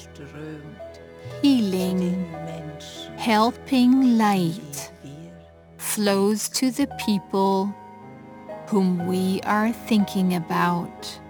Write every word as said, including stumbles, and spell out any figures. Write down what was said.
Healing, helping light flows to the people whom we are thinking about.